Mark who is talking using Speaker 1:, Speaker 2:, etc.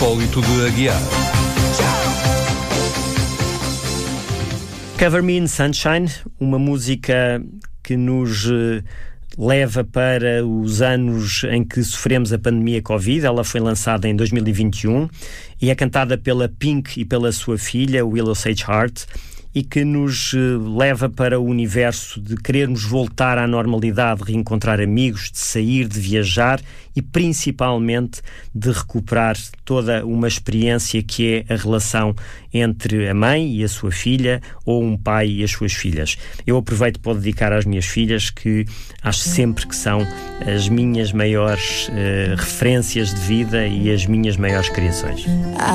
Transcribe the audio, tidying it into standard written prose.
Speaker 1: Hipólito de Aguiar.
Speaker 2: Cover Me in Sunshine, uma música que nos leva para os anos em que sofremos a pandemia Covid. Ela foi lançada em 2021 e é cantada pela Pink e pela sua filha, Willow Sage Hart, e que nos leva para o universo de querermos voltar à normalidade, de reencontrar amigos, de sair, de viajar e principalmente de recuperar toda uma experiência que é a relação entre a mãe e a sua filha ou um pai e as suas filhas. Eu aproveito para dedicar às minhas filhas, que acho sempre que são as minhas maiores referências de vida e as minhas maiores criações.